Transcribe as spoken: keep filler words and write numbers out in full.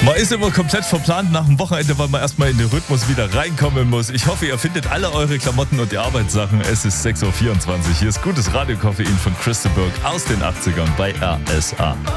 Man ist immer komplett verplant nach dem Wochenende, weil man erstmal in den Rhythmus wieder reinkommen muss. Ich hoffe, ihr findet alle eure Klamotten und die Arbeitssachen. Es ist sechs Uhr vierundzwanzig. Hier ist gutes Radio-Koffein von Christa Burke aus den achtzigern bei R S A.